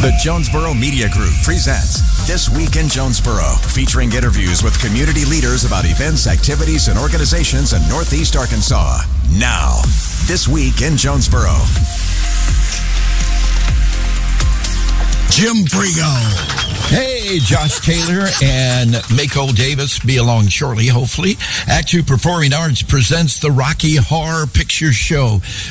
The Jonesboro Media Group presents This Week in Jonesboro, featuring interviews with community leaders about events, activities, and organizations in Northeast Arkansas. Now, This Week in Jonesboro. Jim Frigo. Hey, Josh Taylor and Mako Davis be along shortly, hopefully. Act 2 Performing Arts presents the Rocky Horror Picture Show.